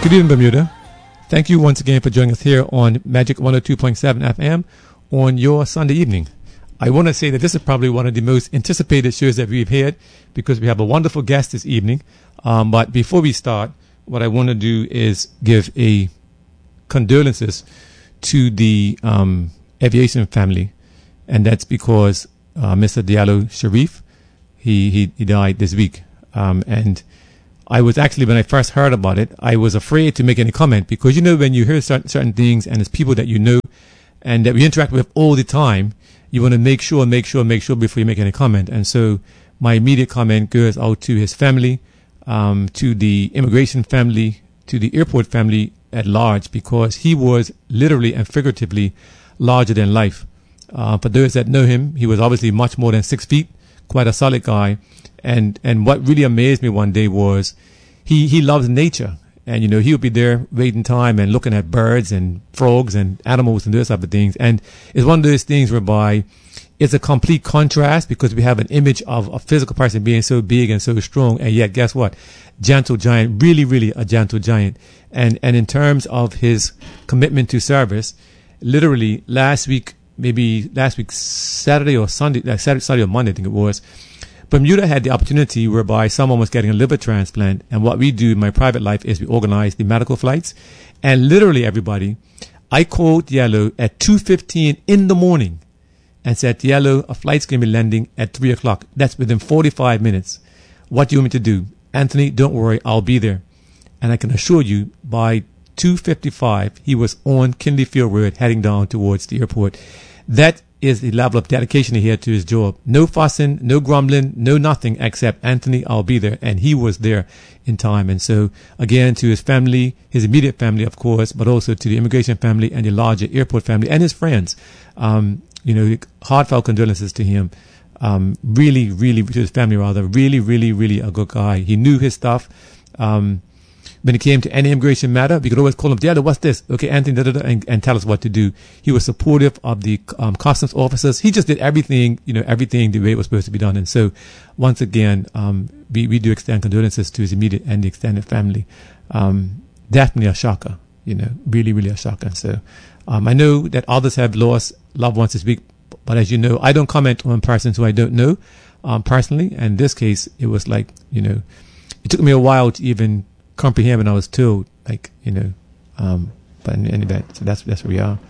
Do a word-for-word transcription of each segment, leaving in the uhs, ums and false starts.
Good evening, Bermuda. Thank you once again for joining us here on Magic one oh two point seven F M on your Sunday evening. I want to say that this is probably one of the most anticipated shows that we've had because we have a wonderful guest this evening. Um, but before we start, what I want to do is give a condolences to the um, aviation family, and that's because uh, Mister Diallo Sharif, he, he, he died this week. Um, and I was actually, when I first heard about it, I was afraid to make any comment because, you know, when you hear certain, certain things and it's people that you know and that we interact with all the time, you want to make sure, make sure, make sure before you make any comment. And so my immediate comment goes out to his family, um, to the immigration family, to the airport family at large, because he was literally and figuratively larger than life. Uh, for those that know him, he was obviously much more than six feet, quite a solid guy. And and what really amazed me one day was he, he loves nature. And, you know, he would be there waiting time and looking at birds and frogs and animals and those type of things. And it's one of those things whereby it's a complete contrast because we have an image of a physical person being so big and so strong. And yet, guess what? Gentle giant, really, really a gentle giant. And, and in terms of his commitment to service, literally last week, maybe last week, Saturday or Sunday, like Saturday, Saturday or Monday, I think it was, Bermuda had the opportunity whereby someone was getting a liver transplant. And what we do in my private life is we organize the medical flights. And literally, everybody, I called Diallo at two fifteen in the morning and said, Diallo, a flight's going to be landing at three o'clock. That's within forty-five minutes. What do you want me to do? Anthony, don't worry, I'll be there. And I can assure you, by two fifty-five, he was on Kinley Field Road heading down towards the airport. That is the level of dedication he had to his job. No fussing, no grumbling, no nothing except, Anthony, I'll be there. And he was there in time. And so, again, to his family, his immediate family, of course, but also to the immigration family and the larger airport family and his friends, um, you know, heartfelt condolences to him. Um, really, really, to his family rather, really, really, really a good guy. He knew his stuff. Um, When it came to any immigration matter, we could always call him, Diallo, what's this? Okay, Anthony, da, da, da, and, and tell us what to do. He was supportive of the um, customs officers. He just did everything, you know, everything the way it was supposed to be done. And so, once again, um, we, we do extend condolences to his immediate and the extended family. Um, definitely a shocker, you know, really, really a shocker. So, um, I know that others have lost loved ones this week, but as you know, I don't comment on persons who I don't know um, personally. And in this case, it was like, you know, it took me a while to even comprehend when I was told, like, you know, um, but in any event, so that's that's where we are.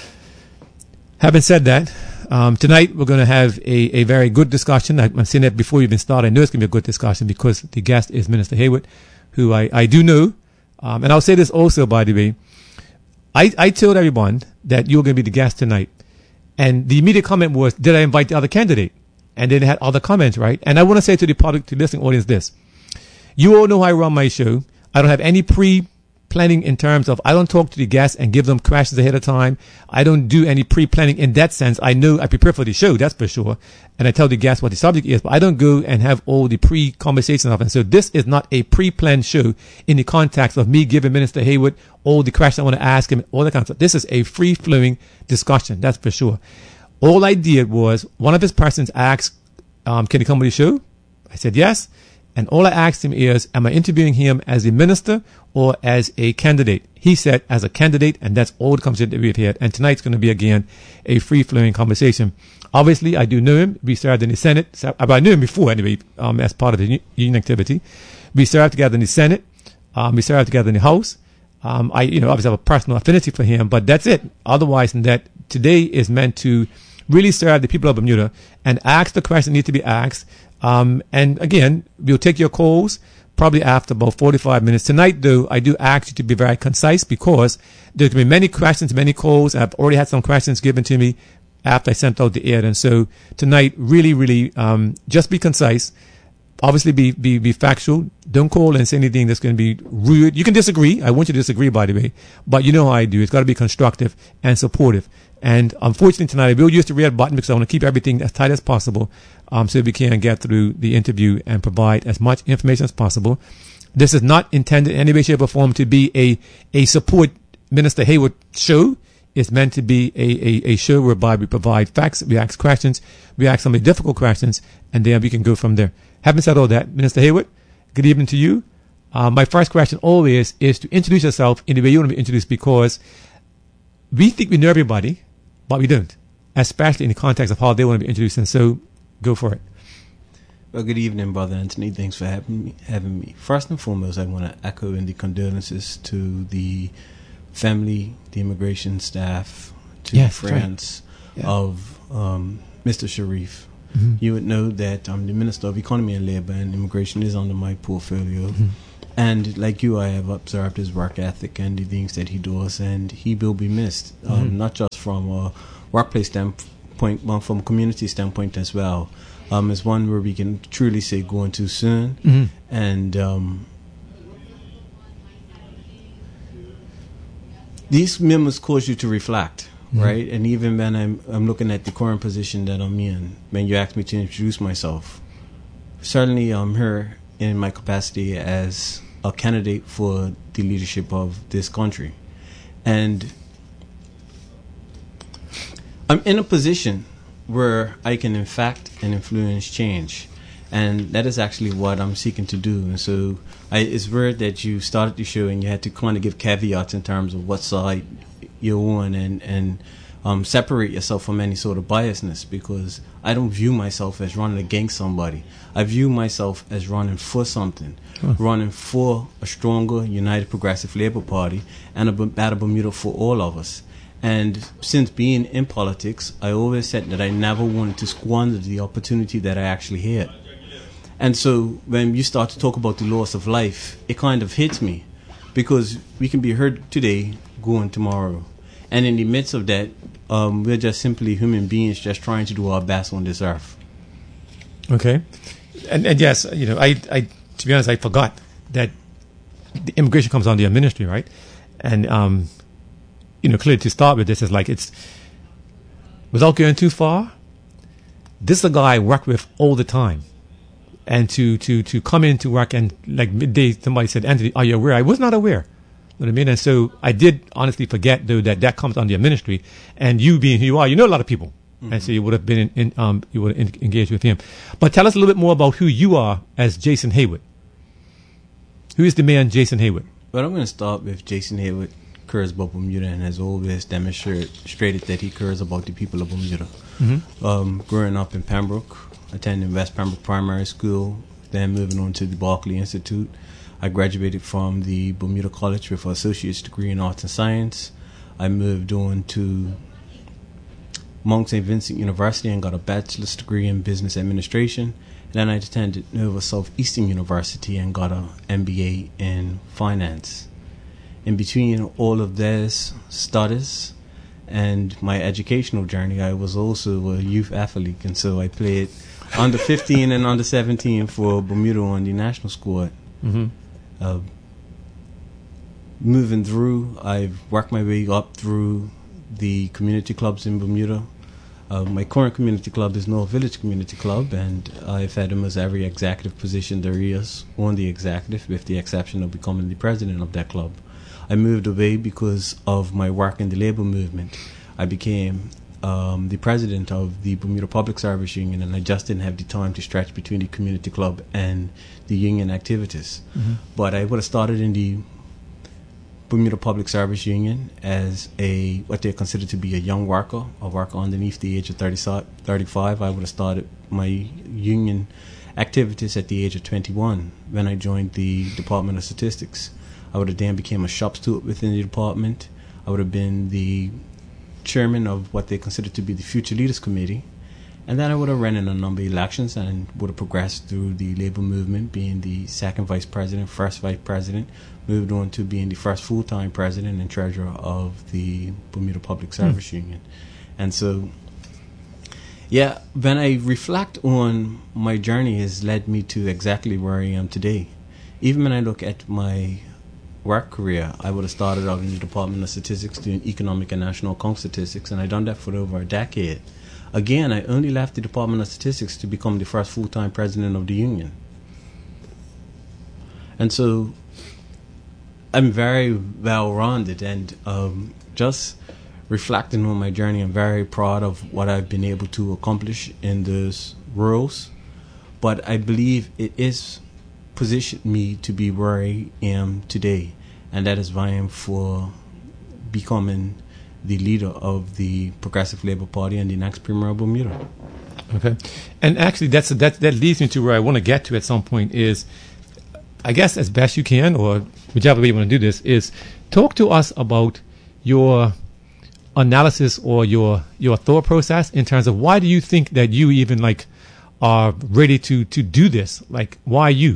Having said that, um, tonight we're going to have a, a very good discussion. I, I'm saying that before we even start. I know it's going to be a good discussion because the guest is Minister Hayward, who I, I do know. Um, and I'll say this also, by the way. I, I told everyone that you were going to be the guest tonight. And the immediate comment was, did I invite the other candidate? And then they had other comments, right? And I want to say to the public, to the listening audience this. You all know how I run my show. I don't have any pre-planning in terms of, I don't talk to the guests and give them questions ahead of time. I don't do any pre-planning in that sense. I know I prepare for the show, that's for sure. And I tell the guests what the subject is, but I don't go and have all the pre-conversations of it. And so this is not a pre-planned show in the context of me giving Minister Hayward all the questions I want to ask him, all that kind of stuff. This is a free-flowing discussion, that's for sure. All I did was, one of his persons asked, um, can he come on the show? I said yes. And all I asked him is, am I interviewing him as a minister or as a candidate? He said, as a candidate, and that's all the conversation that we've had. And tonight's going to be, again, a free-flowing conversation. Obviously, I do know him. We served in the Senate. I knew him before, anyway, um, as part of the union activity. We served together in the Senate. Um, we served together in the House. Um, I, you know, obviously have a personal affinity for him, but that's it. Otherwise than that, today is meant to really serve the people of Bermuda and ask the questions that need to be asked. Um, and again, we'll take your calls probably after about forty-five minutes. Tonight, though, I do ask you to be very concise because there's going to be many questions, many calls. I've already had some questions given to me after I sent out the ad. And so tonight, really, really, um, just be concise. Obviously, be, be, be factual. Don't call and say anything that's going to be rude. You can disagree. I want you to disagree, by the way. But you know how I do. It's got to be constructive and supportive. And unfortunately, tonight, I will use the red button because I want to keep everything as tight as possible um, so we can get through the interview and provide as much information as possible. This is not intended in any way, shape, or form to be a, a support Minister Hayward show. It's meant to be a, a, a show whereby we provide facts, we ask questions, we ask some of the difficult questions, and then we can go from there. Having said all that, Minister Hayward, good evening to you. uh, my first question always is to introduce yourself in the way you want to be introduced, because we think we know everybody, but we don't, especially in the context of how they want to be introduced. And so, go for it. Well, good evening, Brother Anthony. Thanks for having me. Having me. First and foremost, I want to echo in the condolences to the family, the immigration staff, to Yes, friends right. Yeah. of um, Mister Sharif. Mm-hmm. You would know that I'm the Minister of Economy and Labour, and immigration is under my portfolio. Mm-hmm. And like you, I have observed his work ethic and the things that he does, and he will be missed, Mm-hmm. um, not just from a workplace standpoint, but from a community standpoint as well. Um, it's one where we can truly say going too soon, Mm-hmm. and um, these memos cause you to reflect, Mhm. right? And even when I'm I'm looking at the current position that I'm in, when you asked me to introduce myself, certainly I'm here in my capacity as a candidate for the leadership of this country, and I'm in a position where I can impact and influence change. And that is actually what I'm seeking to do. And so I, it's weird that you started the show and you had to kind of give caveats in terms of what side you're on, and, and um, separate yourself from any sort of biasness, because I don't view myself as running against somebody. I view myself as running for something, Huh. running for a stronger, united progressive Labour Party and a better Bermuda for all of us. And since being in politics, I always said that I never wanted to squander the opportunity that I actually had. And so when you start to talk about the loss of life, it kind of hits me, because we can be hurt today, going tomorrow. And in the midst of that, um, we're just simply human beings just trying to do our best on this earth. Okay. And, and yes, you know, I, I, to be honest, I forgot that the immigration comes under your ministry, right? And, um, you know, clearly to start with, this is like, it's, without going too far, this is a guy I work with all the time. And to, to, to come into work and like midday, somebody said, Anthony, are you aware? I was not aware. You know what I mean? And so I did honestly forget, though, that that comes under your ministry. And you being who you are, you know a lot of people. Mm-hmm. And so you would have been in, in um, you would have engaged with him. But tell us a little bit more about who you are as Jason Haywood. Who is the man Jason Haywood? Well, I'm going to start with Jason Haywood. Cares about Bermuda and has always demonstrated that he cares about the people of Bermuda. Mm-hmm. Um, growing up in Pembroke, attending West Pembroke Primary School, then moving on to the Berkeley Institute. I graduated from the Bermuda College with an associate's degree in arts and science. I moved on to Mount Saint Vincent University and got a bachelor's degree in business administration. And then I attended Nova Southeastern University and got an M B A in finance. In between all of those studies and my educational journey, I was also a youth athlete, and so I played under fifteen and under seventeen for Bermuda on the national squad. Mm-hmm. Uh, moving through, I've worked my way up through the community clubs in Bermuda. Uh, my current community club is North Village Community Club, and I've had almost every executive position there is on the executive, with the exception of becoming the president of that club. I moved away because of my work in the labor movement. I became um, the president of the Bermuda Public Service Union, and I just didn't have the time to stretch between the community club and the union activities. Mm-hmm. But I would have started in the Bermuda Public Service Union as a what they consider to be a young worker, a worker underneath the age of thirty, thirty-five. I would have started my union activities at the age of twenty-one when I joined the Department of Statistics. I would have then become a shop steward within the department. I would have been the chairman of what they consider to be the Future Leaders Committee. And then I would have run in a number of elections and would have progressed through the labor movement, being the second vice president, first vice president, moved on to being the first full-time president and treasurer of the Bermuda Public Service mm. Union. And so, yeah, when I reflect on my journey, has led me to exactly where I am today. Even when I look at my work career, I would have started out in the Department of Statistics doing economic and national account statistics, and I've done that for over a decade. Again, I only left the Department of Statistics to become the first full-time president of the union. And so I'm very well-rounded, and um, just reflecting on my journey, I'm very proud of what I've been able to accomplish in those roles. But I believe it is positioned me to be where I am today, and that is vying for becoming the leader of the Progressive Labour Party and the next Premier of Bermuda. Okay, and actually, that's that that leads me to where I want to get to at some point. Is, I guess, as best you can, or whichever way you want to do this, is talk to us about your analysis or your your thought process in terms of why do you think that you even like are ready to to do this? Like, why you?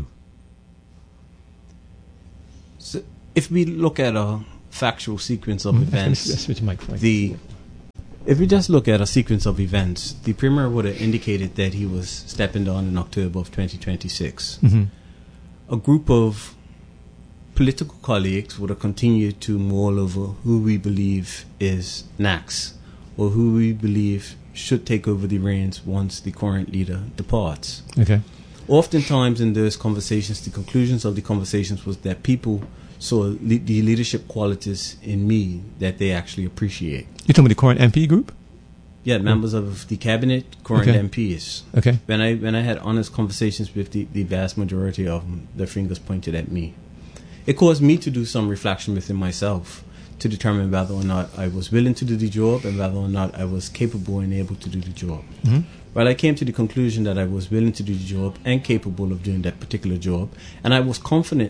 So, if we look at a factual sequence of Mm, events, that's switch your mic, Mike. the if we just look at a sequence of events, the Premier would have indicated that he was stepping down in October of twenty twenty-six. Mm-hmm. A group of political colleagues would have continued to mull over who we believe is next, or who we believe should take over the reins once the current leader departs. Okay. Oftentimes in those conversations, the conclusions of the conversations was that people saw le- the leadership qualities in me that they actually appreciate. You're talking about the current M P group? Yeah, members of the cabinet, current Okay. M Ps. Okay. When I when I had honest conversations with the, the vast majority of them, their fingers pointed at me. It caused me to do some reflection within myself to determine whether or not I was willing to do the job and whether or not I was capable and able to do the job. Mm-hmm. Well, I came to the conclusion that I was willing to do the job and capable of doing that particular job, and I was confident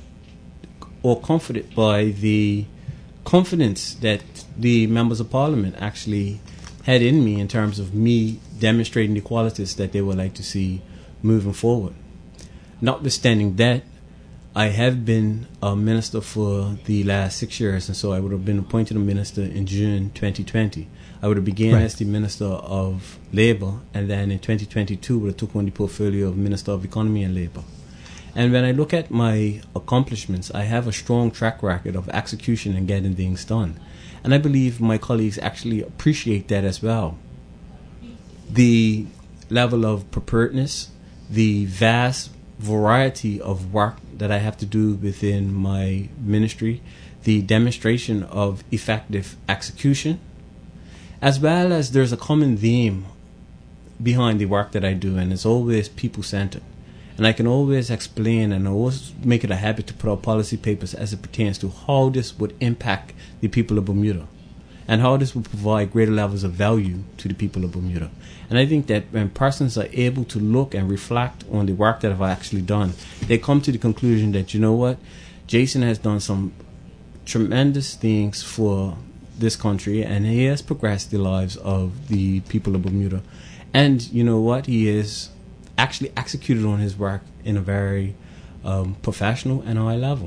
or comforted by the confidence that the members of parliament actually had in me in terms of me demonstrating the qualities that they would like to see moving forward. Notwithstanding that, I have been a minister for the last six years, and so I would have been appointed a minister in June twenty twenty. I would have began Right. as the Minister of Labour, and then in twenty twenty-two would have took on the portfolio of Minister of Economy and Labour. And when I look at my accomplishments, I have a strong track record of execution and getting things done. And I believe my colleagues actually appreciate that as well. The level of preparedness, the vast variety of work that I have to do within my ministry, the demonstration of effective execution, as well as there's a common theme behind the work that I do, and it's always people-centered. And I can always explain and always make it a habit to put out policy papers as it pertains to how this would impact the people of Bermuda and how this would provide greater levels of value to the people of Bermuda. And I think that when persons are able to look and reflect on the work that I've actually done, they come to the conclusion that, you know what, Jason has done some tremendous things for this country, and he has progressed the lives of the people of Bermuda. And you know what, he is actually executed on his work in a very um, professional and high level.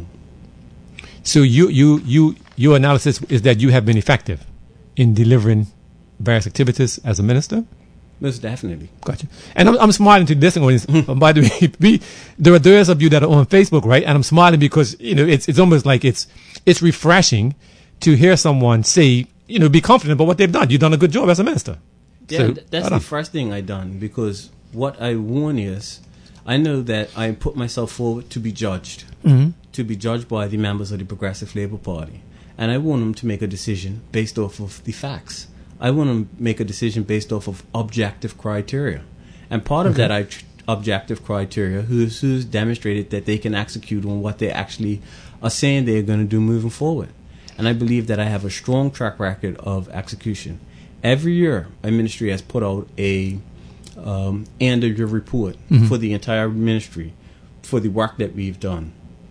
So you, you, you, your analysis is that you have been effective in delivering various activities as a minister? Most definitely. Gotcha. And I'm, I'm smiling to this audience. By the way, we, there are those of you that are on Facebook, right? And I'm smiling because, you know, it's it's almost like it's it's refreshing to hear someone say, you know, be confident about what they've done. You've done a good job as a minister. Yeah, So, th- that's I the don't- first thing I done, because what I want is, I know that I put myself forward to be judged, Mhm. to be judged by the members of the Progressive Labour Party. And I want them to make a decision based off of the facts. I want to make a decision based off of objective criteria. And part of Okay. that I- objective criteria, who's, who's demonstrated that they can execute on what they actually are saying they're going to do moving forward. And I believe that I have a strong track record of execution. Every year, my ministry has put out a um, end of year report Mhm. for the entire ministry for the work that we've done.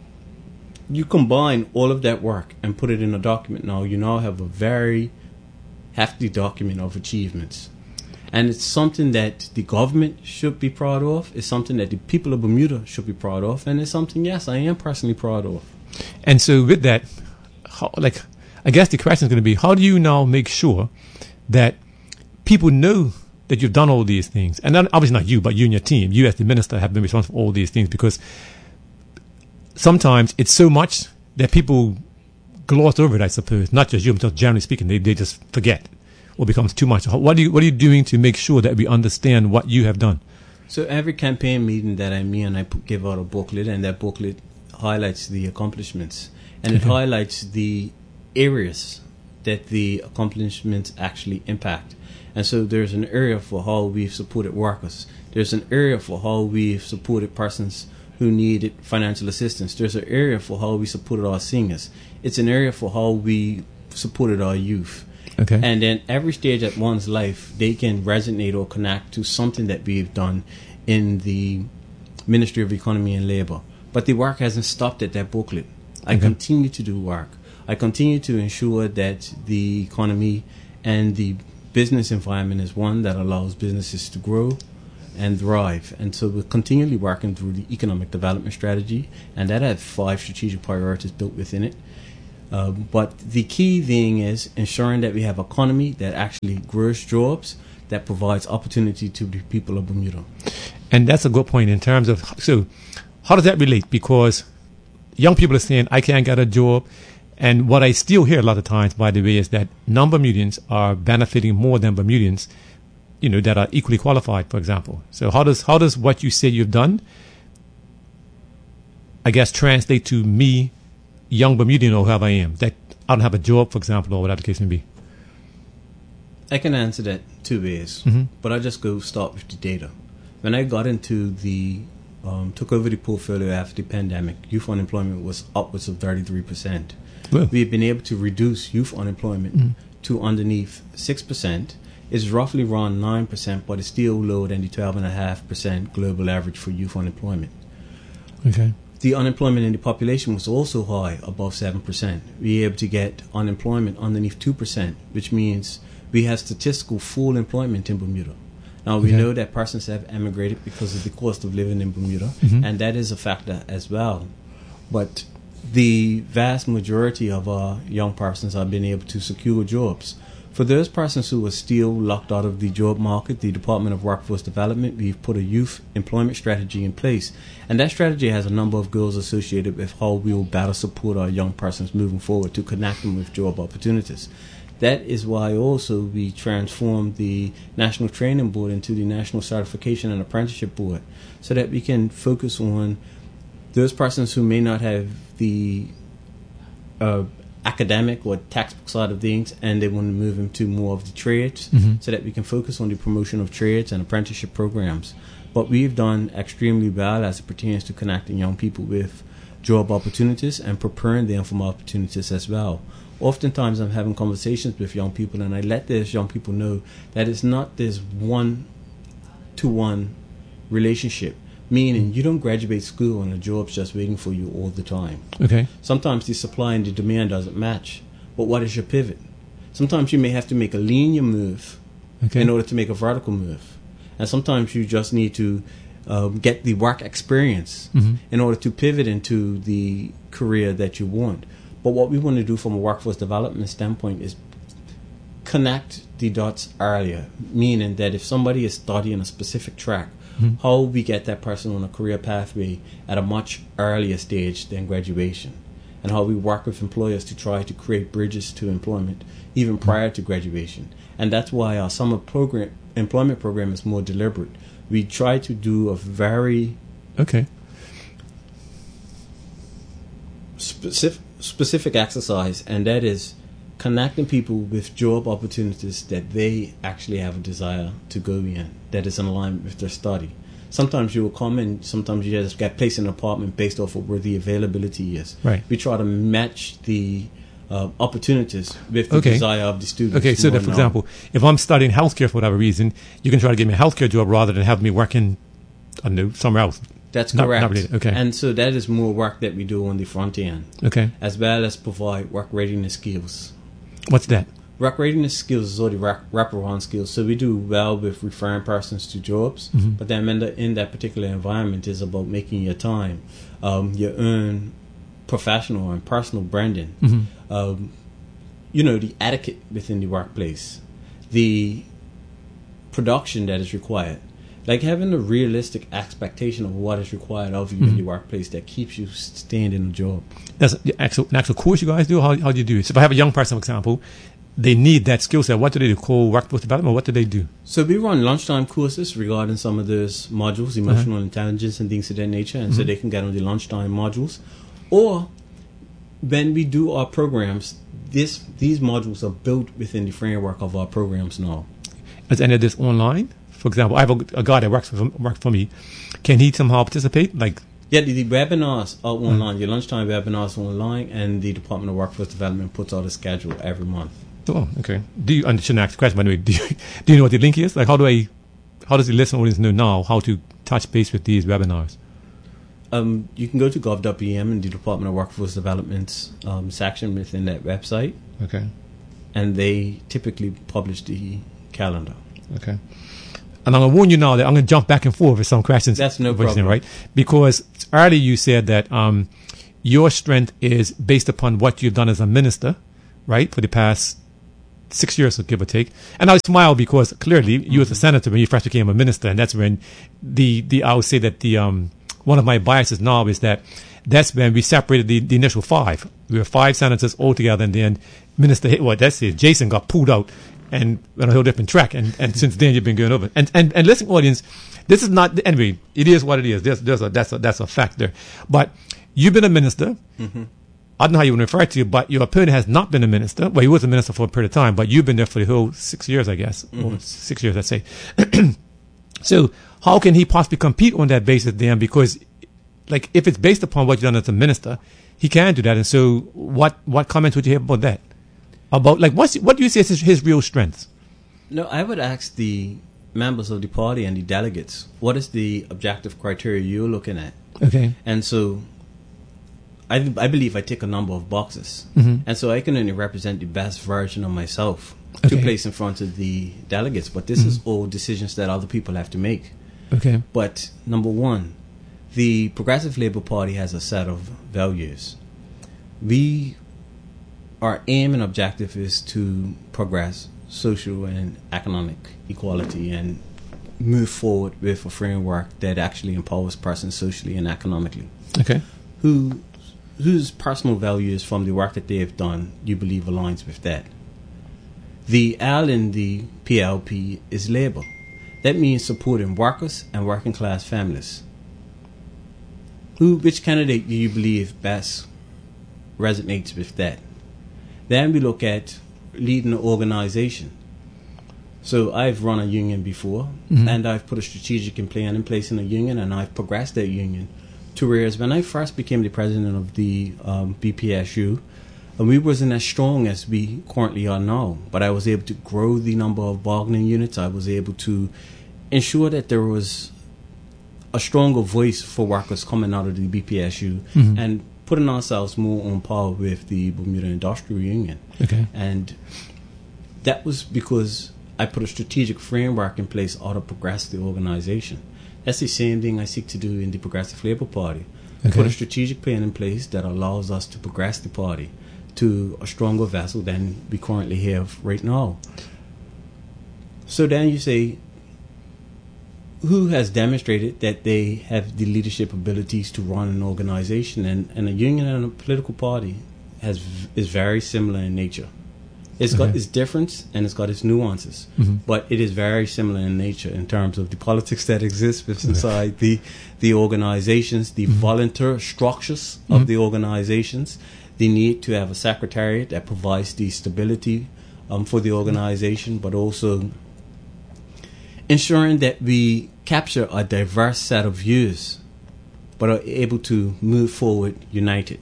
You combine all of that work and put it in a document now, you now have a very hefty document of achievements. And it's something that the government should be proud of. It's something that the people of Bermuda should be proud of. And it's something, yes, I am personally proud of. And so with that, how, like, I guess the question is going to be, how do you now make sure that people know that you've done all these things? And not, obviously not you, but you and your team, you as the minister have been responsible for all these things, because sometimes it's so much that people gloss over it, I suppose. Not just you, but generally speaking, they, they just forget or becomes too much. How- What, do you, what are you doing to make sure that we understand what you have done? So every campaign meeting that I'm in, I put, give out a booklet, and that booklet highlights the accomplishments. And it Okay. highlights the areas that the accomplishments actually impact. And so there's an area for how we've supported workers. There's an area for how we've supported persons who needed financial assistance. There's an area for how we supported our seniors. It's an area for how we supported our youth. Okay. And then every stage of one's life, they can resonate or connect to something that we've done in the Ministry of Economy and Labour. But the work hasn't stopped at that booklet. I Okay. continue to do work. I continue to ensure that the economy and the business environment is one that allows businesses to grow and thrive. And so we're continually working through the economic development strategy, and that has five strategic priorities built within it. Uh, but the key thing is ensuring that we have an economy that actually grows jobs, that provides opportunity to the people of Bermuda. And that's a good point in terms of, so how does that relate? Because young people are saying, I can't get a job. And what I still hear a lot of times, by the way, is that non-Bermudians are benefiting more than Bermudians, you know, that are equally qualified, for example. So how does how does what you say you've done, I guess, translate to me, young Bermudian or whoever I am, that I don't have a job, for example, or whatever the case may be? I can answer that two ways, Mm-hmm. but I just go start with the data. When I got into the, um, took over the portfolio after the pandemic, youth unemployment was upwards of thirty-three percent. Well, We've been able to reduce youth unemployment Mhm. to underneath six percent. It's roughly around nine percent, but it's still lower than the twelve point five percent global average for youth unemployment. okay. The unemployment in the population was also high, above seven percent. We were able to get unemployment underneath two percent, which means we have statistical full employment in Bermuda. Now, we Okay. know that persons have emigrated because of the cost of living in Bermuda, Mhm. and that is a factor as well. But the vast majority of our young persons have been able to secure jobs. For those persons who are still locked out of the job market, the Department of Workforce Development, we've put a youth employment strategy in place. And that strategy has a number of goals associated with how we will better support our young persons moving forward to connect them with job opportunities. That is why also we transformed the National Training Board into the National Certification and Apprenticeship Board, so that we can focus on those persons who may not have the uh, academic or textbook side of things, and they want to move into more of the trades, Mhm. so that we can focus on the promotion of trades and apprenticeship programs. But we've done extremely well as it pertains to connecting young people with job opportunities and preparing them for opportunities as well. Oftentimes I'm having conversations with young people, and I let these young people know that it's not this one-to-one relationship, meaning you don't graduate school and a job's just waiting for you all the time. Okay. Sometimes the supply and the demand doesn't match, but what is your pivot? Sometimes you may have to make a linear move Okay. in order to make a vertical move, and sometimes you just need to um, get the work experience Mhm. in order to pivot into the career that you want. But what we want to do from a workforce development standpoint is connect the dots earlier, meaning that if somebody is studying a specific track, Mhm. how we get that person on a career pathway at a much earlier stage than graduation, and how we work with employers to try to create bridges to employment even prior to graduation. And that's why our summer program employment program is more deliberate. We try to do a very Okay. specific specific exercise, and that is connecting people with job opportunities that they actually have a desire to go in, that is in alignment with their study. Sometimes you will come in, sometimes you just get placed in an apartment based off of where the availability is. Right. We try to match the uh, opportunities with the Okay. desire of the students. Okay, so more that, for now. example, if I'm studying healthcare for whatever reason, you can try to give me a healthcare job rather than have me working, I don't know, somewhere else. That's Not- correct. not related, okay. And so that is more work that we do on the front end, Okay. as well as provide work readiness skills. What's that? Work readiness skills is already wrap, wraparound skills, so we do well with referring persons to jobs. Mhm. But then in, the, in that particular environment is about making your time, um, your own professional and personal branding. Mhm. Um, you know, the etiquette within the workplace, the production that is required, like having a realistic expectation of what is required of you in Mhm. the workplace that keeps you staying in the job. That's an actual, an actual course you guys do? How, how do you do it? So if I have a young person, for example, they need that skill set. What do they do? Call workforce development? What do they do? So we run lunchtime courses regarding some of those modules, emotional Uh-huh. intelligence and things of that nature, and so Mhm. they can get on the lunchtime modules. Or when we do our programs, this these modules are built within the framework of our programs now. Is any of this online? For example, I have a, a guy that works for, works for me. Can he somehow participate? Like Yeah, the, the webinars are online. Your lunchtime webinars are online, and the Department of Workforce Development puts out a schedule every month. Oh, okay. Do you? I shouldn't ask the question, by the way. Do you, do you know what the link is? Like, how do I? How does the listener audience know now how to touch base with these webinars? Um, you can go to gov dot b m and the Department of Workforce Development's um, section within that website. Okay. And they typically publish the calendar. Okay. And I'm going to warn you now that I'm going to jump back and forth with some questions. That's no problem. Right? Because earlier you said that um, your strength is based upon what you've done as a minister, right, for the past six years, give or take. And I smile because clearly you was a senator when you first became a minister, and that's when the, the I would say that the um, one of my biases now is that that's when we separated the, the initial five. We were five senators all together, and then Minister, what well, that's it, Jason got pulled out and on a whole different track, and, and since then you've been going over. And and and listen, audience, this is not anyway. It is what it is. There's there's a that's a that's a fact there. But you've been a minister. Mm-hmm. I don't know how you would refer to you, but your opponent has not been a minister. Well, he was a minister for a period of time, but you've been there for the whole six years, I guess, mm-hmm. or six years, let's say. So how can he possibly compete on that basis then? Because, like, if it's based upon what you've done as a minister, he can't do that. And so, what what comments would you have about that? About like what's what do you say is his, his real strengths? No, I would ask the members of the party and the delegates, what is the objective criteria you're looking at? Okay. And so I I believe I tick a number of boxes. Mm-hmm. And so I can only represent the best version of myself okay. to place in front of the delegates. But this mm-hmm. is all decisions that other people have to make. Okay. But number one, the Progressive Labour Party has a set of values. We Our aim and objective is to progress social and economic equality and move forward with a framework that actually empowers persons socially and economically. Okay. Who, whose personal values from the work that they have done you believe aligns with that. The L in the P L P is labour. That means supporting workers and working class families. Who, which candidate do you believe best resonates with that? Then we look at leading an organization. So I've run a union before, mm-hmm. and I've put a strategic plan in place in a union, and I've progressed that union to whereas when I first became the president of the um, B P S U, and we wasn't as strong as we currently are now, but I was able to grow the number of bargaining units. I was able to ensure that there was a stronger voice for workers coming out of the B P S U, mm-hmm. and putting ourselves more on par with the Bermuda Industrial Union. Okay. And that was because I put a strategic framework in place out to progress the organization. That's the same thing I seek to do in the Progressive Labour Party. Okay. Put a strategic plan in place that allows us to progress the party to a stronger vessel than we currently have right now. So then you say, who has demonstrated that they have the leadership abilities to run an organization, and, and a union and a political party has is very similar in nature. It's okay. got its difference and it's got its nuances, mm-hmm. but it is very similar in nature in terms of the politics that exists inside okay. the the organizations, the mm-hmm. volunteer structures mm-hmm. of the organizations, the need to have a secretariat that provides the stability um, for the organization, but also ensuring that we capture a diverse set of views, but are able to move forward united.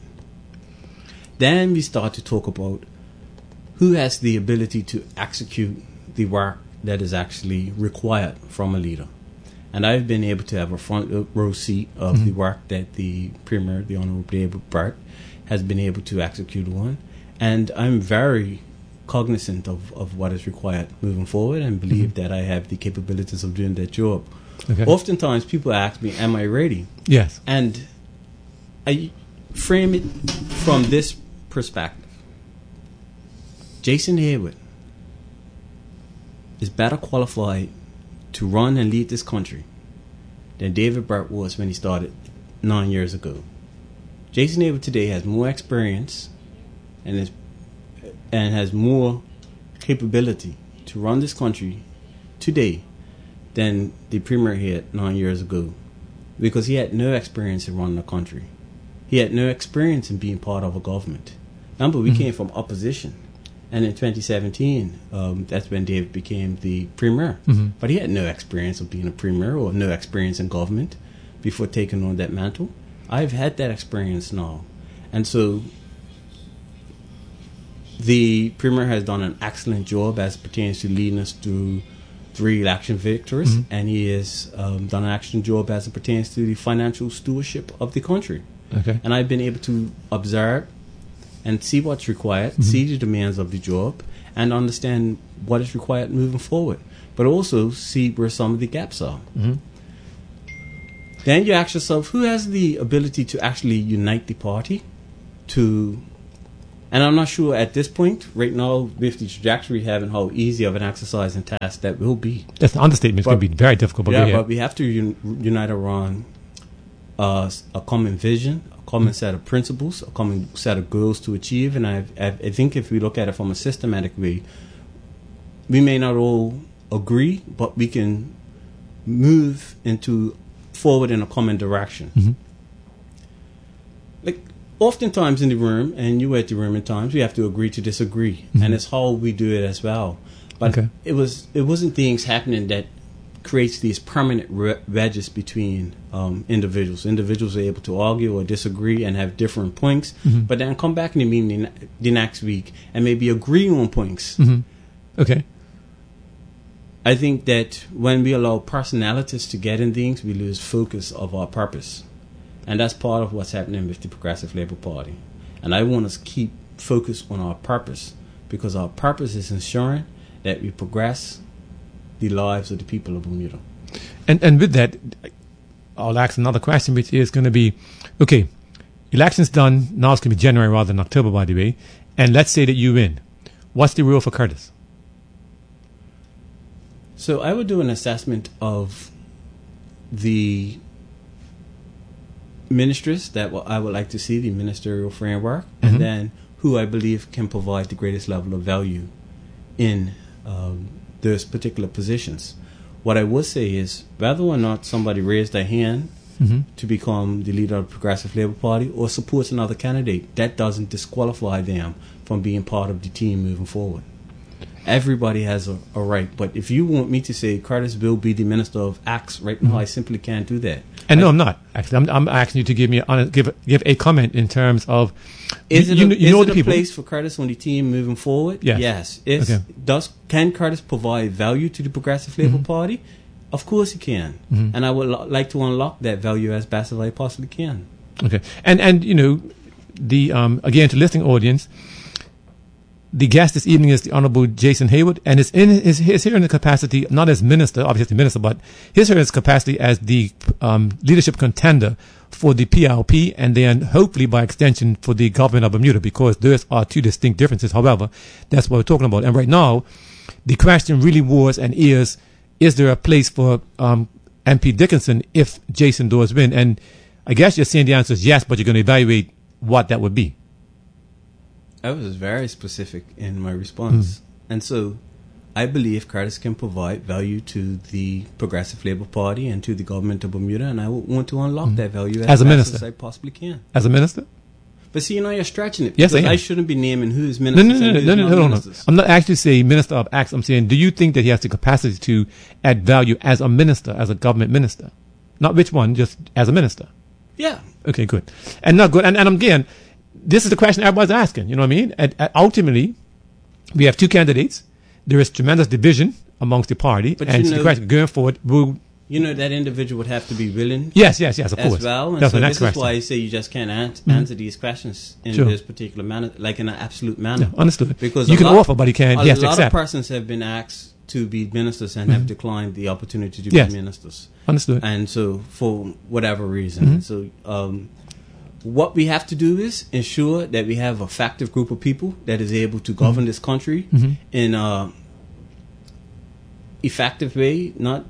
Then we start to talk about who has the ability to execute the work that is actually required from a leader. And I've been able to have a front row seat of mm-hmm. the work that the Premier, the Honourable David Burt, has been able to execute on. And I'm very cognizant of, of what is required moving forward and believe mm-hmm. that I have the capabilities of doing that job. Okay. Oftentimes people ask me, am I ready? Yes. And I frame it from this perspective. Jason Hayward is better qualified to run and lead this country than David Burt was when he started nine years ago. Jason Hayward today has more experience and is and has more capability to run this country today than the Premier had nine years ago, because he had no experience in running a country. He had no experience in being part of a government. Remember, we mm-hmm. came from opposition. And in twenty seventeen, um, that's when David became the Premier. Mm-hmm. But he had no experience of being a Premier or no experience in government before taking on that mantle. I've had that experience now. And so the Premier has done an excellent job as it pertains to leading us through three election victories, mm-hmm. and he has um, done an excellent job as it pertains to the financial stewardship of the country. Okay. And I've been able to observe and see what's required, mm-hmm. see the demands of the job, and understand what is required moving forward, but also see where some of the gaps are. Mm-hmm. Then you ask yourself, who has the ability to actually unite the party to... And I'm not sure at this point, right now, with the trajectory we have and how easy of an exercise and task that will be. That's an understatement. It's going to be very difficult. But yeah, but we have to un- unite around uh, a common vision, a common mm-hmm. set of principles, a common set of goals to achieve. And I, I, I think if we look at it from a systematic way, we may not all agree, but we can move into forward in a common direction. Mm-hmm. Like, oftentimes in the room, and you were at the room at times, we have to agree to disagree, mm-hmm. and it's how we do it as well. But okay. it was it wasn't things happening that creates these permanent re- wedges between um, individuals. Individuals are able to argue or disagree and have different points, mm-hmm. but then come back in the meeting the next week and maybe agree on points. Mm-hmm. Okay. I think that when we allow personalities to get in things, we lose focus of our purpose. And that's part of what's happening with the Progressive Labour Party. And I want us to keep focused on our purpose, because our purpose is ensuring that we progress the lives of the people of Bermuda. And and with that, I'll ask another question, which is going to be, okay, election's done. Now it's going to be January rather than October, by the way. And let's say that you win. What's the rule for Curtis? So I would do an assessment of the ministers that I would like to see, the ministerial framework, mm-hmm. and then who I believe can provide the greatest level of value in um, those particular positions. What I would say is, whether or not somebody raised their hand mm-hmm. to become the leader of the Progressive Labour Party or supports another candidate, that doesn't disqualify them from being part of the team moving forward. Everybody has a, a right, but if you want me to say Curtis will be the Minister of Acts right now, mm-hmm. I simply can't do that. And I, no, I'm not. Actually, I'm, I'm asking you to give me a, give give a comment in terms of is it you, a, you know is the it a people. place for Curtis on the team moving forward? Yes. Yes. It's, okay. Does can Curtis provide value to the Progressive Labour mm-hmm. Party? Of course he can, mm-hmm. and I would lo- like to unlock that value as best as I possibly can. Okay, and and you know, the um, again to listening audience. The guest this evening is the Honorable Jason Hayward, and is in is, is here in the capacity not as minister, obviously minister, but he's here in his capacity as the um, leadership contender for the P L P, and then hopefully by extension for the government of Bermuda, because those are two distinct differences. However, that's what we're talking about. And right now, the question really was and is: is there a place for um, M P Dickinson if Jason does win? And I guess you're saying the answer is yes, but you're going to evaluate what that would be. I was very specific in my response. Mm. And so I believe Curtis can provide value to the Progressive Labour Party and to the government of Bermuda, and I want to unlock mm. that value as, as a minister. as I possibly can. As a minister? But see, you know, you're stretching it. Yes, I am. I shouldn't be naming who's ministers no, no, no, and who's no, no, no, no, no. I'm not actually saying Minister of Acts. I'm saying, do you think that he has the capacity to add value as a minister, as a government minister? Not which one, just as a minister. Yeah. Okay, good. And not good. And, and again, this is the question everybody's asking. You know what I mean? And, and ultimately, we have two candidates. There is tremendous division amongst the party, but and you know, the question going forward will. You know, that individual would have to be willing. Yes, yes, yes, of as course. well. And That's so the next this question. is why I say you just can't an- mm-hmm. answer these questions in Sure. this particular manner, like in an absolute manner. Yeah, understood. Because you a can lot, offer, but you can't. A He has to lot accept. of persons have been asked to be ministers and mm-hmm. have declined the opportunity to yes. be ministers. Understood. And so, for whatever reason, mm-hmm. so um, what we have to do is ensure that we have an effective group of people that is able to govern mm-hmm. this country mm-hmm. in a effective way, not.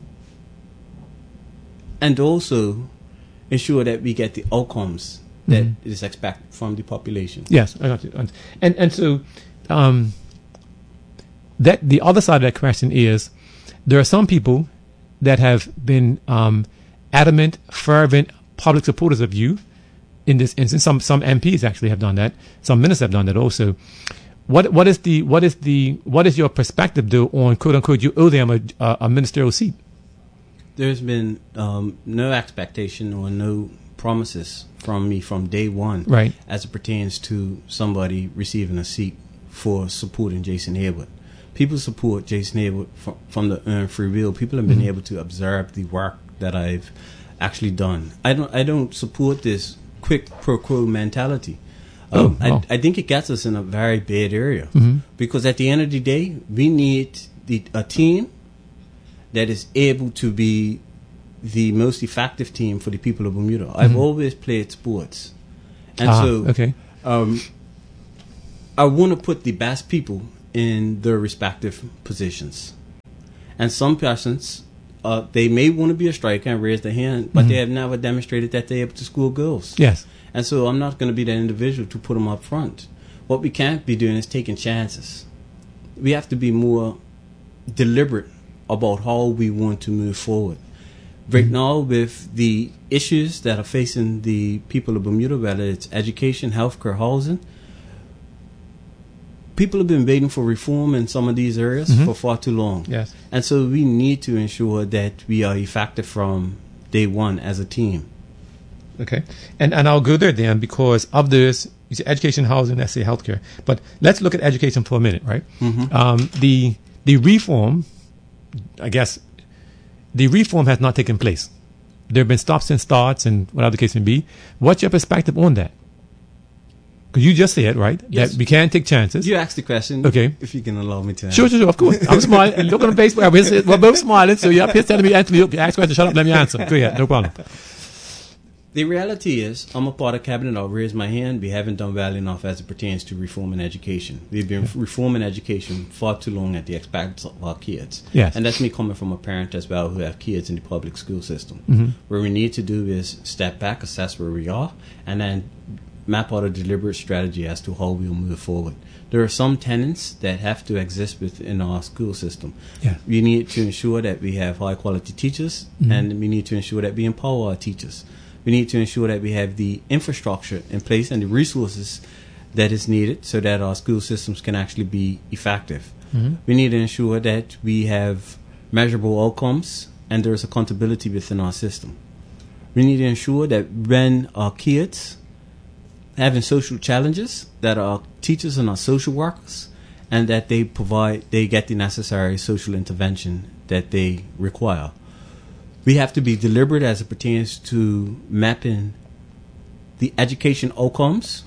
And also ensure that we get the outcomes that mm-hmm. is expected from the population. Yes, I got you. And and so um, that the other side of that question is there are some people that have been um, adamant, fervent, public supporters of you in this instance. Some some M Ps actually have done that. Some ministers have done that also. What what is the what is the what is your perspective though on quote unquote you owe them a, a, a ministerial seat? There's been um, no expectation or no promises from me from day one, right, as it pertains to somebody receiving a seat for supporting Jason Haywood. People support Jason Haywood from, from the earned free will. People have been mm-hmm. able to observe the work that I've actually done. I don't. I don't support this quick pro quo mentality. Um, oh, oh. I, I think it gets us in a very bad area, mm-hmm. because at the end of the day, we need the, a team that is able to be the most effective team for the people of Bermuda. Mm-hmm. I've always played sports, and ah, so okay. um, I want to put the best people in their respective positions. And some persons, uh, they may want to be a striker and raise their hand, but mm-hmm. they have never demonstrated that they're able to school girls. Yes. And so I'm not going to be that individual to put them up front. What we can't be doing is taking chances. We have to be more deliberate about how we want to move forward. Right mm-hmm. now, with the issues that are facing the people of Bermuda, whether it's education, healthcare, housing, people have been waiting for reform in some of these areas mm-hmm. for far too long. Yes. And so we need to ensure that we are effective from day one as a team. Okay. And and I'll go there then, because of this, you say education, housing, let's say healthcare. But let's look at education for a minute, right? Mm-hmm. Um, the the reform, I guess, the reform has not taken place. There have been stops and starts and whatever the case may be. What's your perspective on that? Because you just said, right, yes. that we can't take chances. You asked the question. Okay. If you can allow me to answer. Sure, sure, sure, of course. I'm smiling. Look on the face. We're, we're both smiling. So you're up here telling me, Anthony, you ask questions, shut up, let me answer. Go ahead, no problem. The reality is, I'm a part of cabinet. I'll raise my hand. We haven't done well enough as it pertains to reform in education. We've been reforming education far too long at the expense of our kids. Yes. And that's me coming from a parent as well who have kids in the public school system. Mm-hmm. What we need to do is step back, assess where we are, and then map out a deliberate strategy as to how we'll move forward. There are some tenets that have to exist within our school system. Yeah. We need to ensure that we have high-quality teachers, mm-hmm. and we need to ensure that we empower our teachers. We need to ensure that we have the infrastructure in place and the resources that is needed so that our school systems can actually be effective. Mm-hmm. We need to ensure that we have measurable outcomes and there is accountability within our system. We need to ensure that when our kids having social challenges, that our teachers and our social workers, and that they provide, they get the necessary social intervention that they require. We have to be deliberate as it pertains to mapping the education outcomes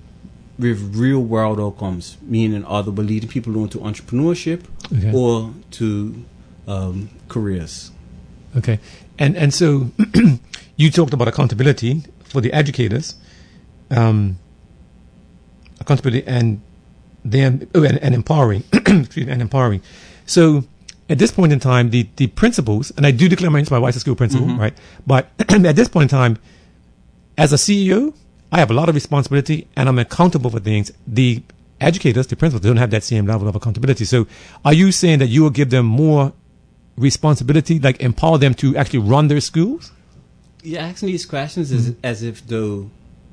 with real world outcomes, meaning either we're leading people into entrepreneurship okay. or to um, careers. Okay. And and so you talked about accountability for the educators, um, accountability and then oh, and, and empowering, excuse me, and empowering. So at this point in time, the, the principals, and I do declare myself my wife's a school principal, mm-hmm. right? But at this point in time, as a C E O, I have a lot of responsibility and I'm accountable for things. The educators, the principals, don't have that same level of accountability. So are you saying that you will give them more responsibility, like empower them to actually run their schools? You're asking these questions mm-hmm. as, as if though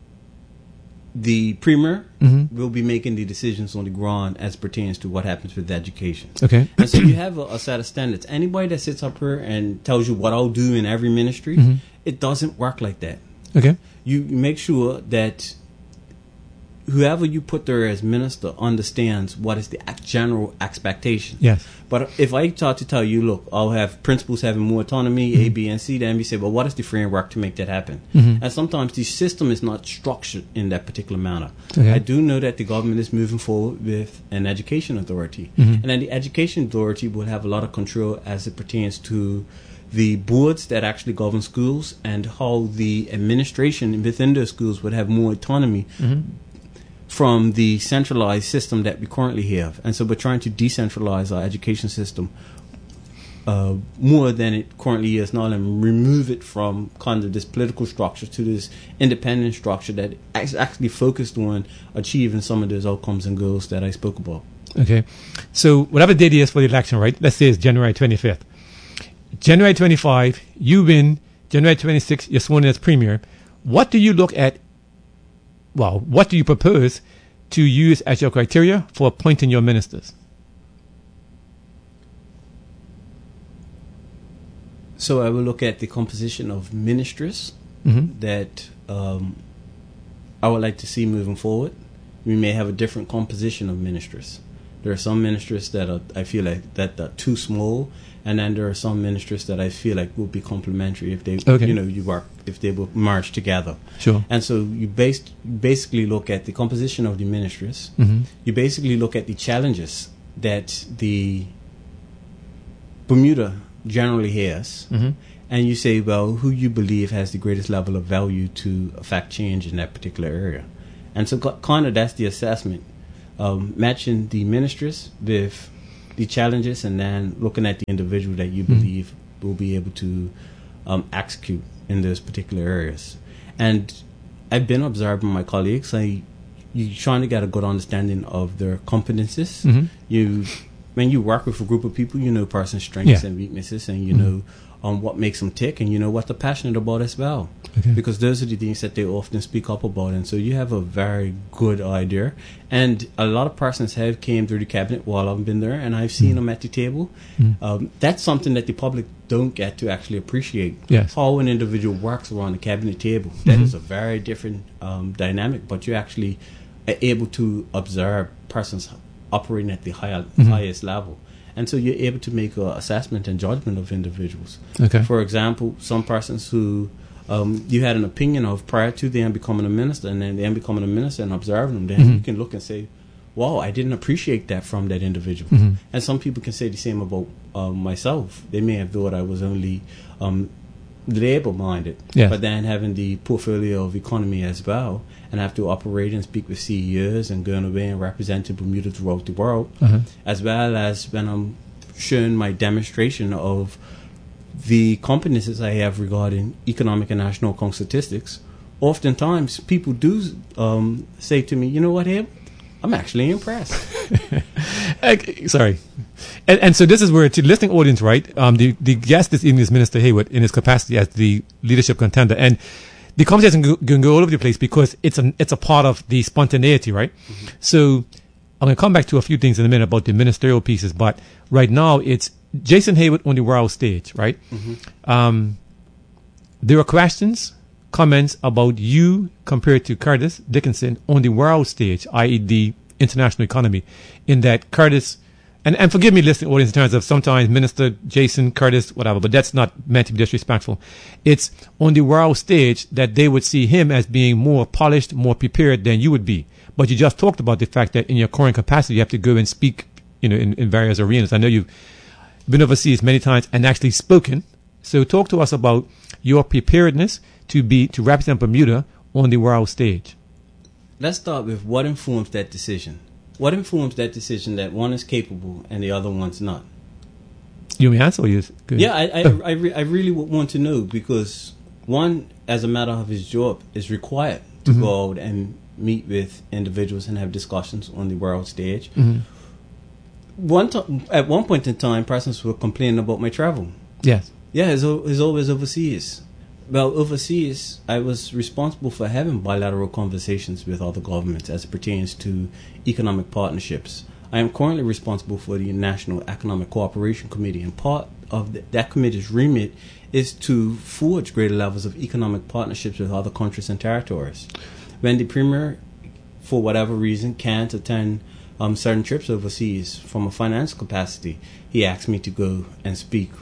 the premier mm-hmm. will be making the decisions on the ground as pertains to what happens with education. Okay. And so you have a, a set of standards. Anybody that sits up here and tells you what I'll do in every ministry, mm-hmm. it doesn't work like that. Okay. You make sure that whoever you put there as minister understands what is the general expectation. Yes. But if I start to tell you, look, I'll have principals having more autonomy, mm-hmm. A, B, and C, then we say, well, what is the framework to make that happen? Mm-hmm. And sometimes the system is not structured in that particular manner. Okay. I do know that the government is moving forward with an education authority. Mm-hmm. And then the education authority will have a lot of control as it pertains to the boards that actually govern schools and how the administration within those schools would have more autonomy mm-hmm. from the centralized system that we currently have. And so we're trying to decentralize our education system uh, more than it currently is now and remove it from kind of this political structure to this independent structure that is actually focused on achieving some of those outcomes and goals that I spoke about. Okay. So whatever date is for the election, right? Let's say it's January twenty-fifth. January twenty-fifth, you win. January twenty-sixth, you're sworn in as premier. What do you look at? Well, what do you propose to use as your criteria for appointing your ministers? So I will look at the composition of ministries mm-hmm. that um, I would like to see moving forward. We may have a different composition of ministries. There are some ministries that are, I feel like that are too small, and then there are some ministries that I feel like would be complementary if they, okay. you know, you work if they would merge together. Sure. And so you based, basically look at the composition of the ministries. Mm-hmm. You basically look at the challenges that the Bermuda generally has, mm-hmm. and you say, well, who you believe has the greatest level of value to affect change in that particular area. And so kind of that's the assessment, um, matching the ministries with the challenges and then looking at the individual that you mm-hmm. believe will be able to um, execute in those particular areas. And I've been observing my colleagues. I, you're trying to get a good understanding of their competencies. Mm-hmm. You, when you work with a group of people, you know person's strengths yeah. and weaknesses, and you mm-hmm. know um, what makes them tick, and you know what they're passionate about as well. Okay. Because those are the things that they often speak up about, and so you have a very good idea. And a lot of persons have came through the cabinet while I've been there, and I've seen mm. them at the table. Mm. Um, that's something that the public don't get to actually appreciate. Yes. How an individual works around the cabinet table. That mm-hmm. is a very different um, dynamic, but you actually are able to observe persons operating at the higher, mm-hmm. highest level. And so you're able to make an assessment and judgment of individuals. Okay. For example, some persons who um, you had an opinion of prior to them becoming a minister, and then them becoming a minister and observing them, then mm-hmm. you can look and say, wow, I didn't appreciate that from that individual. Mm-hmm. And some people can say the same about um, myself. They may have thought I was only um, labor-minded, yes. but then having the portfolio of economy as well, and have to operate and speak with C E Os and going away and representing Bermuda throughout the world, uh-huh. as well as when I'm showing my demonstration of the competencies I have regarding economic and national account statistics. Oftentimes, people do um, say to me, you know what, Abe? I'm actually impressed. Sorry. And, and so this is where, to the listening audience, right, um, the, the guest this evening is Minister Hayward in his capacity as the leadership contender. And the conversation can go, can go all over the place because it's, an, it's a part of the spontaneity, right? Mm-hmm. So I'm going to come back to a few things in a minute about the ministerial pieces, but right now it's Jason Hayward on the world stage, right? Mm-hmm. Um, there are questions, comments about you compared to Curtis Dickinson on the world stage, that is the international economy, in that Curtis, and, and forgive me listening audience in terms of sometimes Minister Jason, Curtis, whatever, but that's not meant to be disrespectful. It's on the world stage that they would see him as being more polished, more prepared than you would be. But you just talked about the fact that in your current capacity, you have to go and speak, you know, in, in various arenas. I know you've been overseas many times and actually spoken. So talk to us about your preparedness to be to represent Bermuda on the world stage. Let's start with what informs that decision. What informs that decision that one is capable and the other one's not? You may answer, or you? Good. Yeah, I I, I, re- I really would want to know, because one, as a matter of his job, is required to mm-hmm. go out and meet with individuals and have discussions on the world stage. Mm-hmm. One t- at one point in time, persons were complaining about my travel. Yes. Yeah, it's, it's always overseas. Well, overseas, I was responsible for having bilateral conversations with other governments as it pertains to economic partnerships. I am currently responsible for the National Economic Cooperation Committee, and part of the, that committee's remit is to forge greater levels of economic partnerships with other countries and territories. When the Premier, for whatever reason, can't attend um, certain trips overseas from a financial capacity, he asked me to go and speak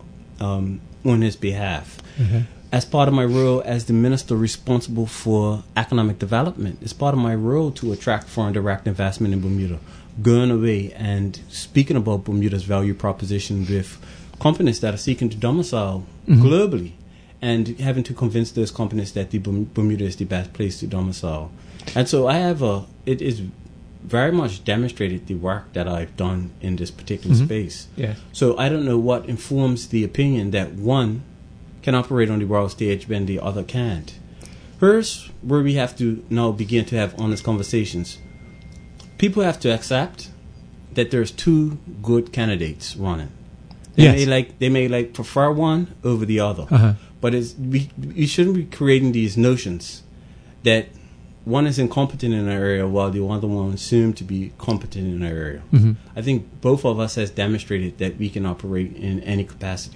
um, on his behalf. Mm-hmm. As part of my role as the minister responsible for economic development, it's part of my role to attract foreign direct investment in Bermuda, going away and speaking about Bermuda's value proposition with companies that are seeking to domicile mm-hmm. globally, and having to convince those companies that the Bermuda is the best place to domicile. And so I have a, it is very much demonstrated the work that I've done in this particular mm-hmm. space. Yeah. So I don't know what informs the opinion that one can operate on the world stage when the other can't. Here's where we have to now begin to have honest conversations. People have to accept that there's two good candidates running. They yes. may like they may like prefer one over the other, uh-huh. but it's, we we shouldn't be creating these notions that one is incompetent in an area while the other one is assumed to be competent in an area. Mm-hmm. I think both of us has demonstrated that we can operate in any capacity.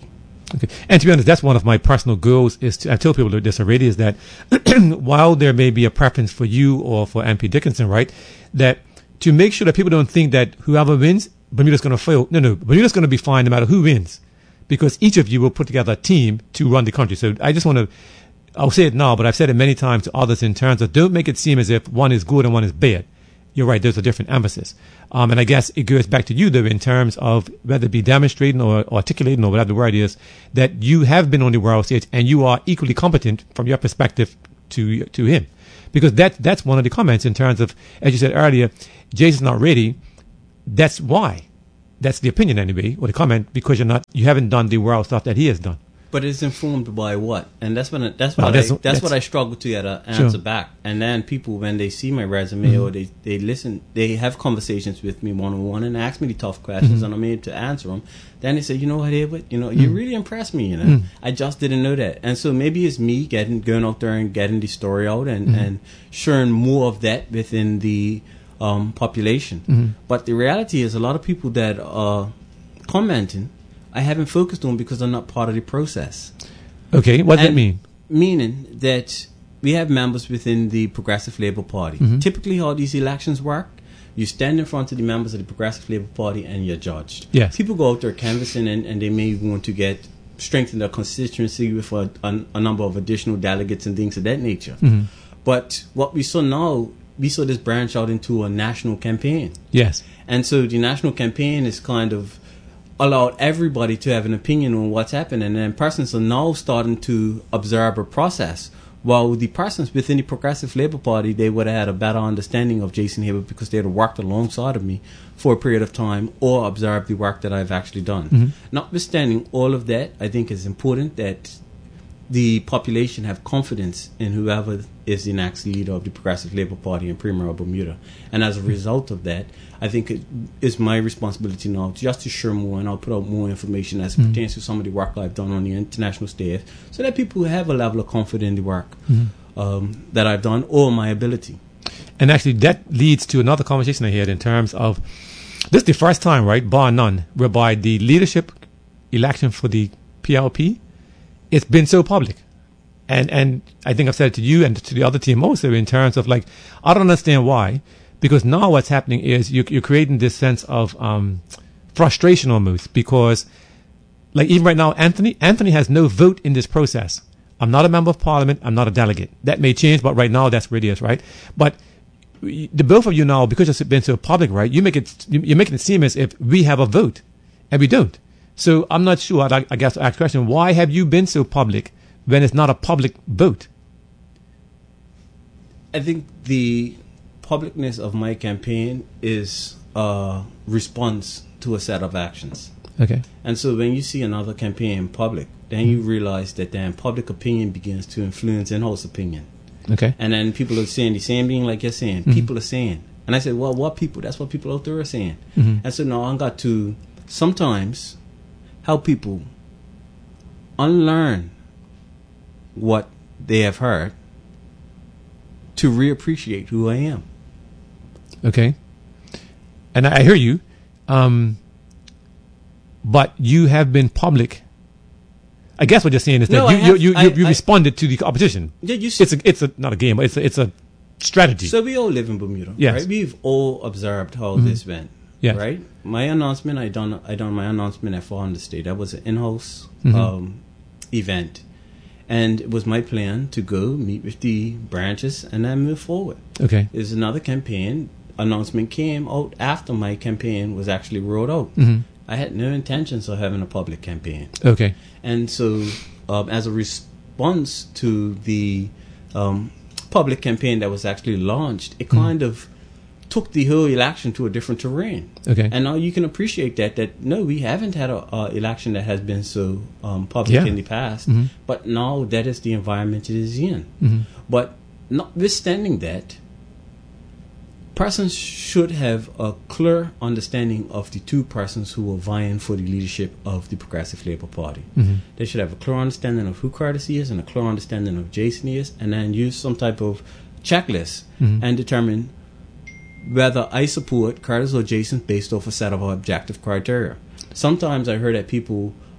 Okay. And to be honest, that's one of my personal goals. Is to I tell people this already is that while there may be a preference for you or for M P Dickinson, right, that to make sure that people don't think that whoever wins, Bermuda's going to fail. No, no, Bermuda's going to be fine no matter who wins, because each of you will put together a team to run the country. So I just want to, I'll say it now, but I've said it many times to others in terms of don't make it seem as if one is good and one is bad. You're right, there's a different emphasis. Um, and I guess it goes back to you, though, in terms of whether it be demonstrating or articulating or whatever the word is, that you have been on the world stage and you are equally competent from your perspective to to him. Because that that's one of the comments in terms of, as you said earlier, Jason's not ready. That's why. That's the opinion anyway, or the comment, because you're not, you haven't done the world stuff that he has done. But it's informed by what? And that's when it, that's Well, what that's- I, that's, that's- what I struggle to get an answer Sure. back. And then people, when they see my resume or they, they listen, they have conversations with me one on one and ask me the tough questions, and I'm able to answer them. Then they say, you know what, Edward, you know, you really impressed me. You know, I just didn't know that. And so maybe it's me getting going out there and getting the story out and and sharing more of that within the um, population. But the reality is, a lot of people that are commenting, I haven't focused on because they're not part of the process. Okay, what does that And mean? Meaning that we have members within the Progressive Labour Party. Mm-hmm. Typically, how these elections work, you stand in front of the members of the Progressive Labour Party and you're judged. Yes. People go out there canvassing and, and they may want to get strengthen their constituency with a, a, a number of additional delegates and things of that nature. Mm-hmm. But what we saw now, we saw this branch out into a national campaign. Yes. And so the national campaign is kind of allowed everybody to have an opinion on what's happening, and then persons are now starting to observe a process. While the persons within the Progressive Labour Party, they would have had a better understanding of Jason Hayward because they had worked alongside of me for a period of time or observed the work that I've actually done. Mm-hmm. Notwithstanding all of that, I think it's important that the population have confidence in whoever is the next leader of the Progressive Labour Party in Premier of Bermuda. And as a result of that, I think it is my responsibility now just to share more, and I'll put out more information as it Mm-hmm. pertains to some of the work I've done on the international stage, so that people have a level of confidence in the work Mm-hmm. um, that I've done or my ability. And actually, that leads to another conversation I had in terms of, this is the first time, right, bar none, whereby the leadership election for the P L P, it's been so public. And and I think I've said it to you and to the other team also in terms of, like, I don't understand why, because now what's happening is you, you're creating this sense of um, frustration almost, because, like, even right now, Anthony, Anthony has no vote in this process. I'm not a member of parliament. I'm not a delegate. That may change, but right now that's where it is, right? But the both of you now, because it's been so public, right, you make it, you're making it seem as if we have a vote, and we don't. So I'm not sure, I, I guess, to ask the question, why have you been so public when it's not a public vote? I think the publicness of my campaign is a response to a set of actions. Okay. And so when you see another campaign in public, then you realize that then public opinion begins to influence in-house opinion. Okay. And then people are saying the same thing like you're saying. Mm-hmm. People are saying. And I said, well, what people? That's what people out there are saying. Mm-hmm. And so now I got to sometimes help people unlearn what they have heard to reappreciate who I am. Okay. And I, I hear you. Um, but you have been public. I guess what you're saying is that No, you, I you, have- you, you, I- you I- responded to the competition. Yeah, you It's a, it's a, not a game, but it's a, it's a strategy. So we all live in Bermuda, Yes. right? We've all observed how Mhm. this went, Yes. right? My announcement, I done, I done my announcement at four hundred State. That was an in-house Mhm. um, event, and it was my plan to go meet with the branches and then move forward. Okay. There's another campaign. Announcement came out after my campaign was actually rolled out. Mhm. I had no intentions of having a public campaign. Okay. And so, um, as a response to the um, public campaign that was actually launched, it kind of took the whole election to a different terrain. Okay. And now you can appreciate that, that no, we haven't had a, a election that has been so um, public Yeah. in the past, Mhm. but now that is the environment it is in. Mhm. But notwithstanding that, persons should have a clear understanding of the two persons who are vying for the leadership of the Progressive Labour Party. Mhm. They should have a clear understanding of who Curtis is and a clear understanding of Jason is, and then use some type of checklist Mhm. and determine whether I support Curtis or Jason based off a set of objective criteria. Sometimes I heard that people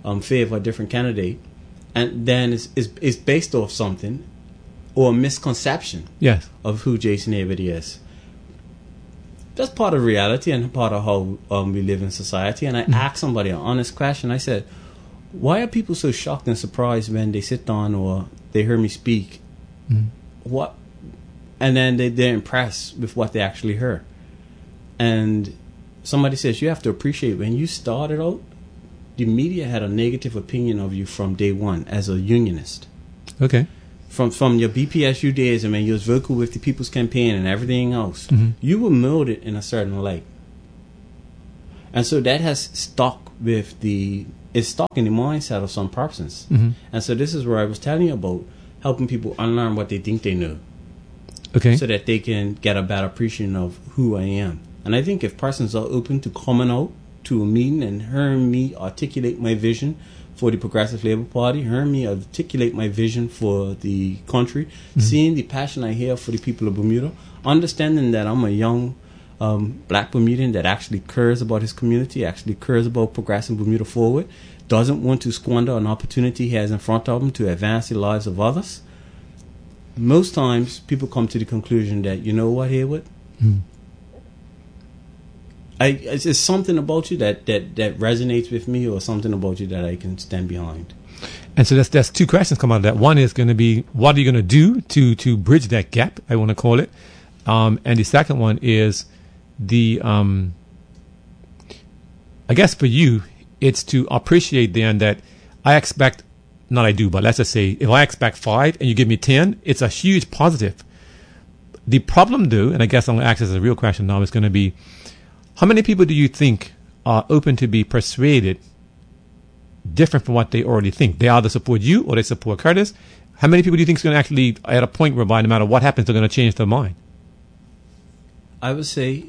um, favor a different candidate, and then it's, it's, it's based off something or a misconception Yes. of who Jason Abott is. That's part of reality and part of how um, we live in society. And I mm-hmm. asked somebody an honest question. I said, why are people so shocked and surprised when they sit down or they hear me speak? Mm-hmm. What? And then they, they're impressed with what they actually heard. And somebody says, you have to appreciate when you started out, the media had a negative opinion of you from day one as a unionist. Okay. From from your B P S U days and when you was vocal with the People's Campaign and everything else, mm-hmm. you were molded in a certain light. And so that has stuck with the, it's stuck in the mindset of some persons. Mm-hmm. And so this is where I was telling you about helping people unlearn what they think they know. Okay. So that they can get a better appreciation of who I am. And I think if persons are open to coming out to a meeting and hearing me articulate my vision for the Progressive Labour Party, hearing me articulate my vision for the country, mm-hmm. seeing the passion I have for the people of Bermuda, understanding that I'm a young um, black Bermudian that actually cares about his community, actually cares about progressing Bermuda forward, doesn't want to squander an opportunity he has in front of him to advance the lives of others. Most times, people come to the conclusion that, you know what, Haywood? Mm-hmm. I, it's just something about you that, that, that resonates with me, or something about you that I can stand behind. And so that's that's two questions come out of that. One is going to be, what are you going to do to to bridge that gap, I want to call it. Um, and the second one is the, um, I guess for you, it's to appreciate then that I expect, not I do, but let's just say if I expect five and you give me ten, it's a huge positive. The problem though, and I guess I'm going to ask as a real question now, is going to be, how many people do you think are open to be persuaded different from what they already think? They either support you or they support Curtis. How many people do you think is going to actually, at a point whereby no matter what happens, they're going to change their mind? I would say,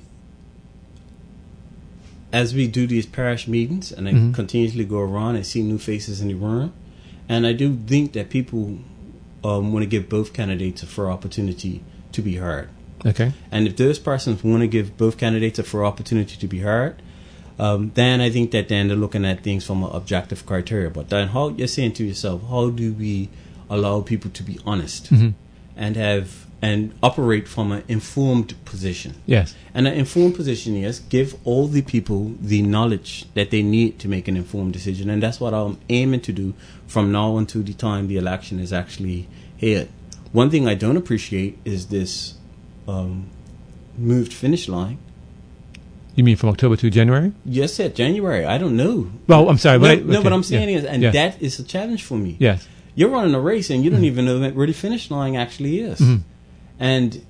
as we do these parish meetings, and I mm-hmm. continuously go around and see new faces in the room, and I do think that people um, want to give both candidates a fair opportunity to be heard. Okay. And if those persons want to give both candidates a fair opportunity to be heard, um, then I think that then they're looking at things from an objective criteria. But then how you're saying to yourself, how do we allow people to be honest mm-hmm. and have and operate from an informed position? Yes. And an informed position is give all the people the knowledge that they need to make an informed decision. And that's what I'm aiming to do from now until the time the election is actually here. One thing I don't appreciate is this Um, moved finish line. You mean from October to January? Yes, at January. I don't know. Well, I'm sorry. No, I, no okay. but I'm saying yeah. is, and yeah. that is a challenge for me. Yes. You're running a race and you don't mm-hmm. even know where the finish line actually is. Mm-hmm. And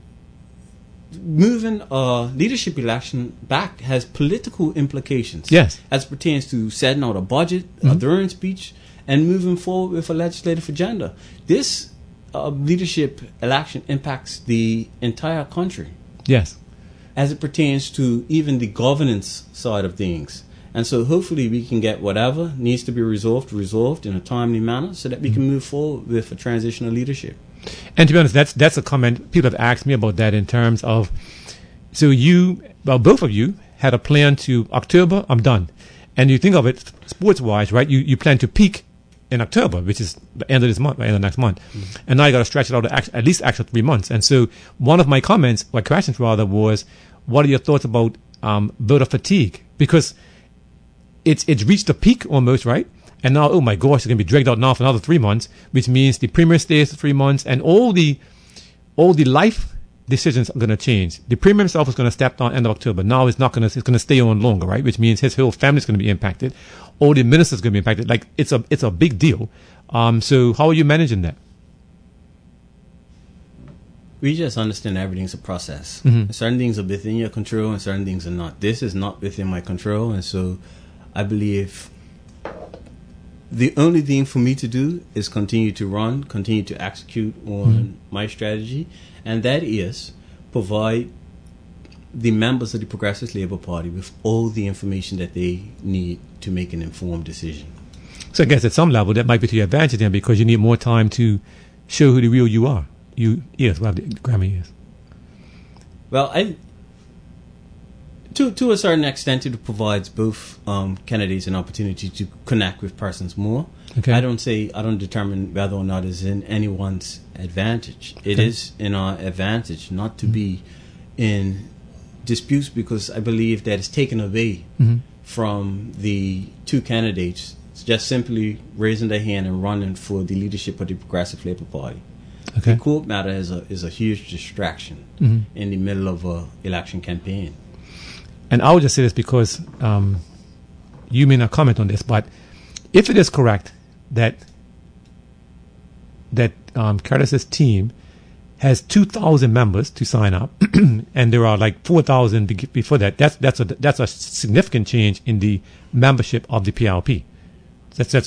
moving a leadership election back has political implications. Yes. As pertains to setting out a budget, mm-hmm. a Durham speech, and moving forward with a legislative agenda. This Uh, leadership election impacts the entire country. Yes. As it pertains to even the governance side of things. And so hopefully we can get whatever needs to be resolved, resolved in a timely manner so that we can move forward with a transitional leadership. And to be honest, that's that's a comment. People have asked me about that in terms of, so you, well, both of you had a plan to October, I'm done. And you think of it sports-wise, right? You, you plan to peak in October, which is the end of this month, the end of next month. Mm-hmm. And now you got to stretch it out to act, at least actual three months. And so one of my comments, or questions rather, was, what are your thoughts about um, voter fatigue? Because it's it's reached a peak almost, right? And now, oh my gosh, it's going to be dragged out now for another three months, which means the premier stays for three months, and all the all the life decisions are going to change. The premier himself is going to step down end of October. Now it's not going to, it's going to stay on longer, right? Which means his whole family is going to be impacted. All the ministers are going to be impacted. Like, it's a it's a big deal. Um, so how are you managing that? We just understand everything's a process. Mm-hmm. Certain things are within your control and certain things are not. This is not within my control. And so I believe the only thing for me to do is continue to run, continue to execute on mm-hmm. my strategy. And that is provide the members of the Progressive Labour Party with all the information that they need to make an informed decision. So I guess at some level that might be to your advantage then, because you need more time to show who the real you are. You is, well, the grammar is. Well, I To to a certain extent, it provides both um, candidates an opportunity to connect with persons more. Okay. I don't say I don't determine whether or not it's in anyone's advantage. It Okay. is in our advantage not to be in disputes, because I believe that it's taken away Mm-hmm. from the two candidates just simply raising their hand and running for the leadership of the Progressive Labour Party. Okay. The court matter is a is a huge distraction Mm-hmm. in the middle of a election campaign. And I would just say this because um, you may not comment on this, but if it is correct that that um, Curtis's team has two thousand members to sign up, and there are like four thousand be- before that, that's that's a that's a significant change in the membership of the P L P. That's that's